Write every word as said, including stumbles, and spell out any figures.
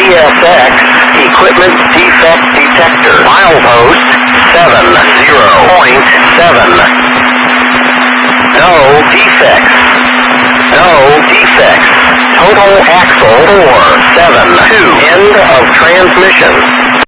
S X Equipment Defect Detector. Milepost seven zero point seven. No defects. No defects. Total axle four seven two. End of transmission.